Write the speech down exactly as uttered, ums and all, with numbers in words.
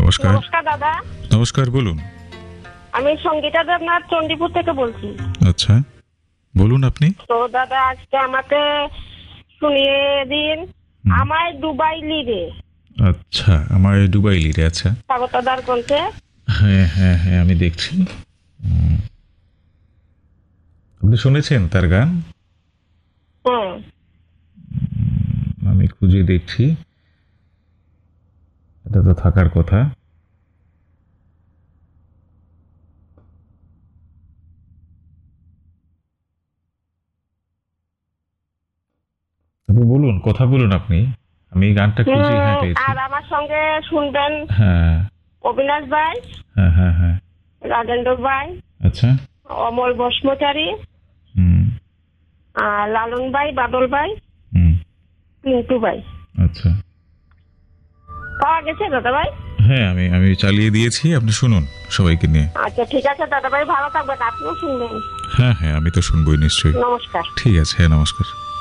নমস্কার। নমস্কার দাদা। নমস্কার, বলুন। আমি সঙ্গীতা দেবনাথ চণ্ডীপুর থেকে বলছি। আচ্ছা, বলুন আপনি। তো দাদা আজকে আমাকে শুনিয়ে দিন আমায় দুবাই লিরে। আচ্ছা, আমার দুবাই লিরে। আচ্ছা, স্বাগতদার বলছে। হ্যাঁ হ্যাঁ হ্যাঁ, আমি দেখছি। হুম। আপনি শুনেছেন তার গান? হুম। আমি খুঁজে দেখছি, এটা তো থাকার কথা। আপনি বলুন, কথা বলুন আপনি। আমি এই গানটা খুঁজি, হ্যাঁ পেয়েছি। আর আমার সঙ্গে শুনবেন হ্যাঁ অবিনাশ ভাই, হ্যাঁ হ্যাঁ হ্যাঁ। রাজেন্দ্র ভাই, আচ্ছা। অমল ভস্মচারী, হুম আর লালন ভাই, বাদল ভাই, হুম। পিন্টু ভাই। আচ্ছা, পাওয়া গেছে দাদা ভাই? হ্যাঁ, আমি আমি চালিয়ে দিয়েছি, আপনি শুনুন সবাইকে নিয়ে। আচ্ছা ঠিক আছে দাদা ভাই, ভালো থাকবেন, আপনিও শুনবেন। হ্যাঁ হ্যাঁ, আমি তো শুনবই নিশ্চয়ই। নমস্কার। ঠিক আছে, হ্যাঁ নমস্কার।